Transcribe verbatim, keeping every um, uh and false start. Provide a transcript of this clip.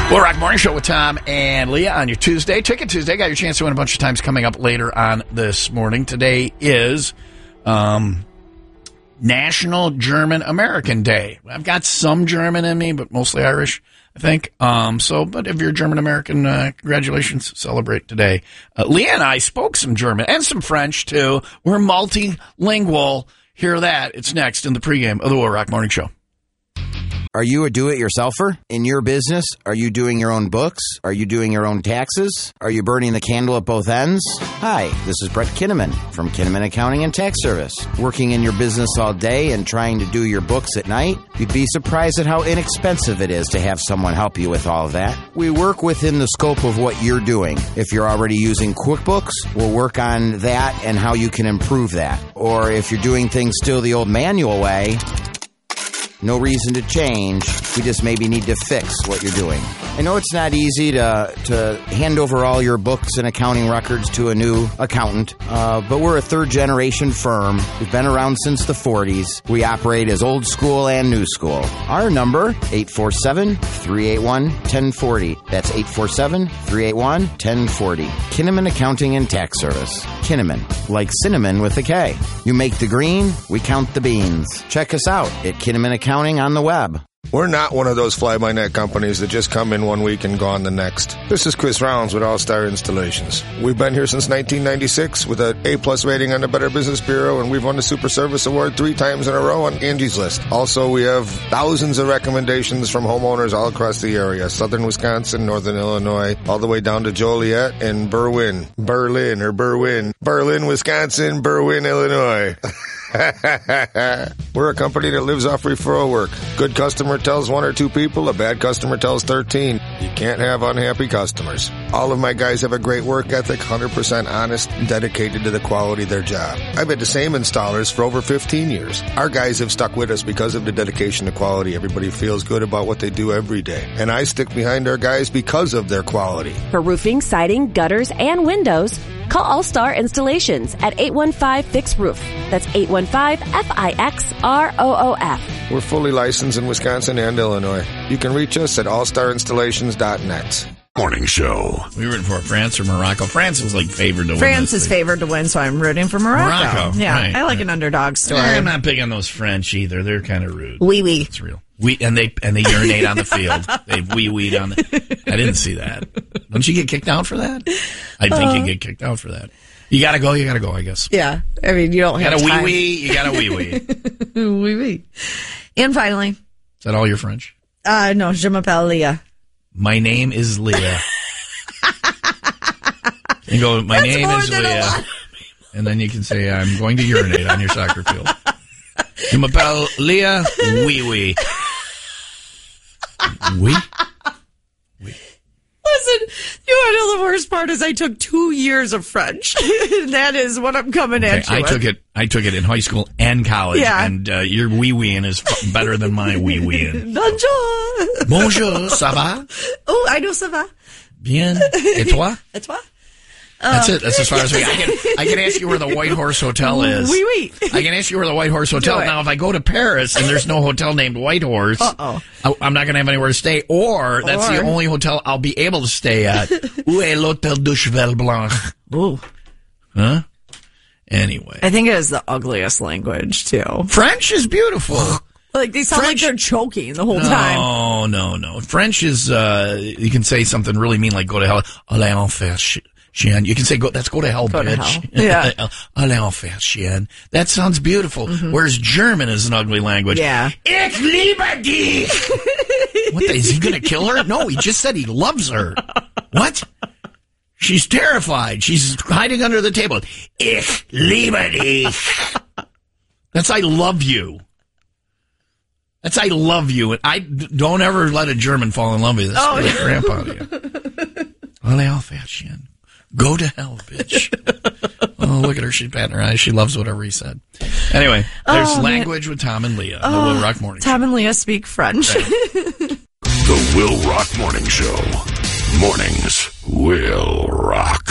Well, Rock Morning Show with Tom and Leah on your Tuesday. Ticket Tuesday. Got your chance to win a bunch of times coming up later on this morning. Today is um, National German American Day. I've got some German in me, but mostly Irish, I think. Um, so, but if you're German American, uh, congratulations. Celebrate today. Uh, Leah and I spoke some German and some French, too. We're multilingual. Hear that. It's next in the pregame of the Will Rock Morning Show. Are you a do-it-yourselfer? In your business, are you doing your own books? Are you doing your own taxes? Are you burning the candle at both ends? Hi, this is Brett Kinnaman from Kinnaman Accounting and Tax Service. Working in your business all day and trying to do your books at night? You'd be surprised at how inexpensive it is to have someone help you with all of that. We work within the scope of what you're doing. If you're already using QuickBooks, we'll work on that and how you can improve that. Or if you're doing things still the old manual way, no reason to change. We just maybe need to fix what you're doing. I know it's not easy to to hand over all your books and accounting records to a new accountant, uh, but we're a third-generation firm. We've been around since the forties. We operate as old school and new school. Our number, eight four seven, three eight one, one zero four zero. That's eight four seven, three eight one, one zero four zero. Kinnaman Accounting and Tax Service. Kinnaman, like cinnamon with a K. You make the green, we count the beans. Check us out at Kinnaman Accounting on the web. We're not one of those fly-by-night companies that just come in one week and gone the next. This is Chris Rounds with All-Star Installations. We've been here since nineteen ninety-six with an A-plus rating on the Better Business Bureau, and we've won the Super Service Award three times in a row on Angie's List. Also, we have thousands of recommendations from homeowners all across the area. Southern Wisconsin, Northern Illinois, all the way down to Joliet and Berwyn. Berlin or Berwyn. Berlin, Wisconsin, Berwyn, Illinois. We're a company that lives off referral work. Good customer tells one or two people, a bad customer tells thirteen. You can't have unhappy customers. All of my guys have a great work ethic, one hundred percent honest, and dedicated to the quality of their job. I've had the same installers for over fifteen years. Our guys have stuck with us because of the dedication to quality. Everybody feels good about what they do every day. And I stick behind our guys because of their quality. For roofing, siding, gutters, and windows, call All-Star Installations at eight one five, fix roof. That's eight one five, F I X R O O F. We're fully licensed in Wisconsin and Illinois. You can reach us at all star installations dot net. Morning Show. We rooting for France or Morocco? France is like favored to win. France is favored to win, so I'm rooting for Morocco. Morocco, yeah, right, I like right. an underdog story. I'm not big on those French either. They're kind of rude. Wee wee. It's real. We and they and they urinate on the field. They wee weed on the. I didn't see that. Don't you get kicked out for that? I think uh, you get kicked out for that. You gotta go. You gotta go. I guess. Yeah, I mean you don't you have gotta time. wee wee. You gotta wee wee. Wee wee. And finally, is that all your French? Uh no, je m'appelle Leah. My name is Leah. You go. My That's name is Leah, and then you can say I'm going to urinate on your soccer field. Je m'appelle Leah. Wee wee. Wee. Listen, you want to know the worst part is I took two years of French. That is what I'm coming Okay, at you I with. took it. I took it in high school and college. Yeah. And uh, your wee weeing is f- better than my wee weeing. Bonjour. Bonjour, ça va? Oh, I know ça va. Bien. Et toi? Et toi? That's it. That's as far as we. I can. I can ask you where the White Horse Hotel is. Oui, oui. I can ask you where the White Horse Hotel. Do it. Now, if I go to Paris and there's no hotel named White Horse, Uh-oh. I, I'm not going to have anywhere to stay. Or that's Or- the only hotel I'll be able to stay at. Où est l'hôtel de Cheval Blanc? Ooh. Huh? Anyway, I think it is the ugliest language too. French is beautiful. Like they sound French- like they're choking the whole time. No, no, no. French is. Uh, you can say something really mean like "go to hell." Allez en faire chien. You can say "go." That's "go to hell," Go to bitch. hell. Yeah. Allez en faire chien. That sounds beautiful. Mm-hmm. Whereas German is an ugly language. Yeah. Ich liebe dich. What? The, is he going to kill her? No, he just said he loves her. What? She's terrified. She's hiding under the table. Ich liebe dich. That's I love you. That's I love you. And I don't ever let a German fall in love with you. That's Oh, really yeah. crap out of you. Allez en faire chien. Go to hell, bitch. Oh, look at her. She's patting her eyes. She loves whatever he said. Anyway, there's Oh, language man. with Tom and Leah. The Oh, Will Rock Morning Tom and Leah speak French. The Will Rock Morning Show. Mornings will rock.